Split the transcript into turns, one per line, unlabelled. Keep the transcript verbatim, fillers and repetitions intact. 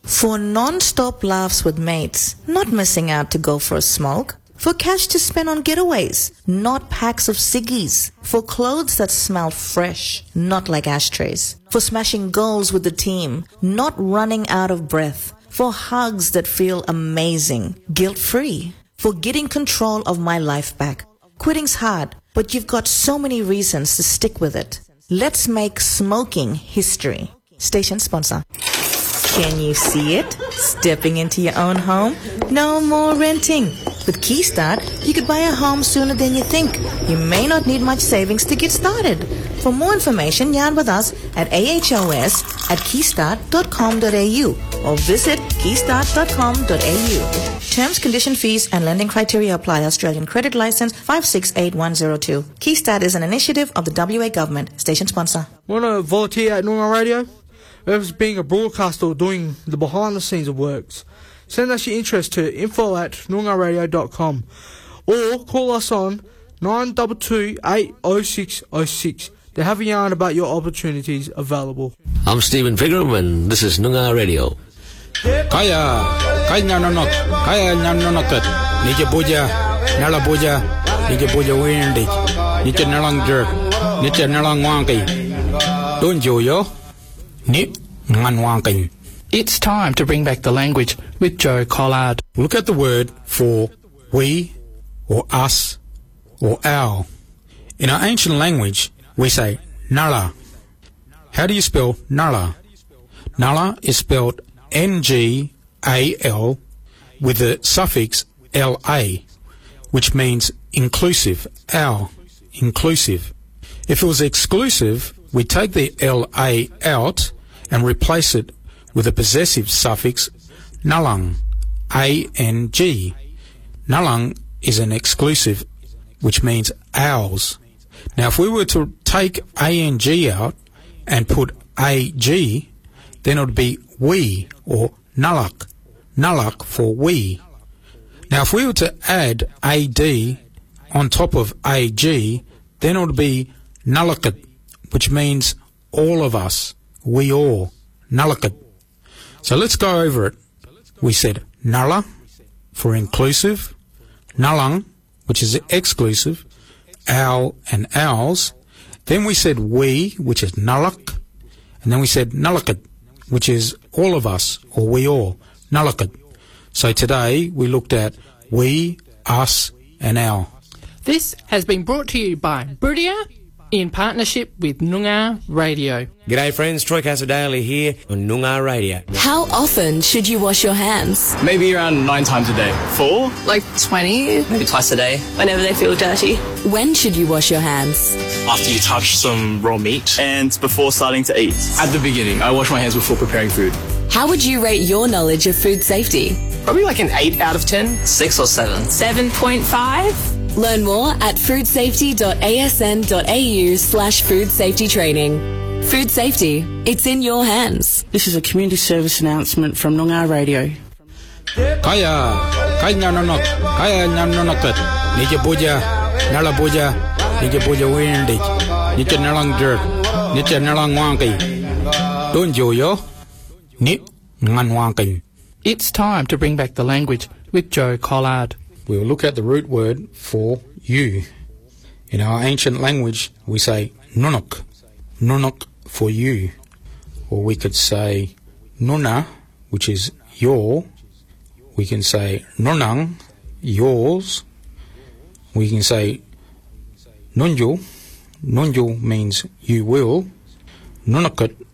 For non-stop laughs with mates, not missing out to go for a smoke. For cash to spend on getaways, not packs of ciggies. For clothes that smell fresh, not like ashtrays. For smashing goals with the team, not running out of breath. For hugs that feel amazing, guilt-free. For getting control of my life back. Quitting's hard, but you've got so many reasons to stick with it. Let's make smoking history. Station sponsor. Can you see it? Stepping into your own home? No more renting. With Keystart, you could buy a home sooner than you think. You may not need much savings to get started. For more information, yarn with us at ahos at keystart dot com dot a u or visit keystart dot com dot a u. Terms, condition, fees, and lending criteria apply. Australian Credit License five six eight one zero two. Keystart is an initiative of the W A Government. Station sponsor.
Want to volunteer at Noongar Radio? Whoever's being a broadcaster or doing the behind the scenes of works, send us your interest to info at noongar radio dot com or call us on nine two two, eight oh six oh six to have a yarn about your opportunities available.
I'm Stephen Pigram and this is Noongar Radio.
Kaya, kaya nanonot, kaya nanonotot, nije puja, nala puja, nije puja windy, nije nalang jerk, nije nalang wanky. Don't you yo?
It's time to bring back the language with Joe Collard.
Look at the word for we, or us, or our. In our ancient language, we say nala. How do you spell nala? Nala is spelled N G A L with the suffix L A, which means inclusive, our, inclusive. If it was exclusive, we take the L A out and replace it with a possessive suffix nalang, A N G. Nalang is an exclusive, which means ours. Now, if we were to take A N G out and put A G, then it would be we, or nalak, nalak for we. Now, if we were to add A D on top of A G, then it would be nalakat, which means all of us, we all, nalakat. So let's go over it. We said nala for inclusive, nalang, which is exclusive, our and ours. Then we said we, which is nalak, and then we said nalakat, which is all of us, or we all, nalakat. So today we looked at we, us, and our.
This has been brought to you by Brudia in partnership with Noongar Radio.
G'day friends, Troy Casadale here on Noongar Radio.
How often should you wash your hands?
Maybe around nine times a day. Four?
Like twenty?
Maybe twice a day.
Whenever they feel dirty.
When should you wash your hands?
After you touch some raw meat. And before starting to eat. At the beginning. I wash my hands before preparing food.
How would you rate your knowledge of food safety?
Probably like an eight out of ten.
Six or seven. seven point five.
Learn more at foodsafety dot a s n dot a u slash food safety training. Food safety, it's in your hands.
This is a community service announcement from Noongar Radio.
Kaya, kaya nanonot, kaya nanonotot, nije puja, nala puja, nije puja windy, nije nalang jerk, nije nalang wanky. Don't you yo? Ni ngan wanky.
It's time to bring back the language with Joe Collard.
We will look at the root word for you. In our ancient language, we say nunuk, nunuk for you. Or we could say nuna, which is your. We can say nunang, yours. We can say nunju, nunju means you will. Nunukut